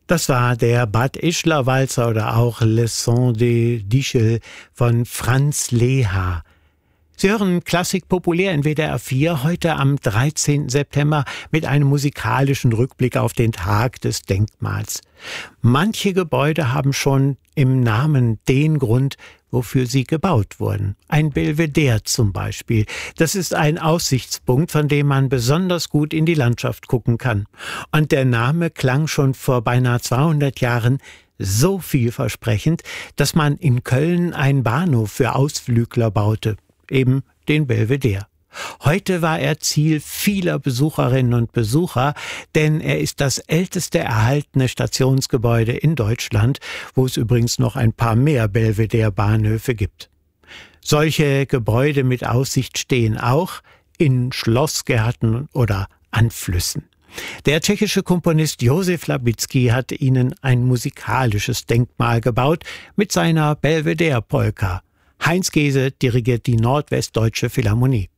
Das war der Bad Ischler-Walzer oder auch Le Son de d'Ischl von Franz Leha. Sie hören Klassik populär in WDR 4 heute am 13. September mit einem musikalischen Rückblick auf den Tag des Denkmals. Manche Gebäude haben schon im Namen den Grund, wofür sie gebaut wurden. Ein Belvedere zum Beispiel. Das ist ein Aussichtspunkt, von dem man besonders gut in die Landschaft gucken kann. Und der Name klang schon vor beinahe 200 Jahren so vielversprechend, dass man in Köln einen Bahnhof für Ausflügler baute. Eben den Belvedere. Heute war er Ziel vieler Besucherinnen und Besucher, denn er ist das älteste erhaltene Stationsgebäude in Deutschland, wo es übrigens noch ein paar mehr Belvedere-Bahnhöfe gibt. Solche Gebäude mit Aussicht stehen auch in Schlossgärten oder an Flüssen. Der tschechische Komponist Josef Labitzky hat ihnen ein musikalisches Denkmal gebaut mit seiner Belvedere-Polka. Heinz Gese dirigiert die Nordwestdeutsche Philharmonie.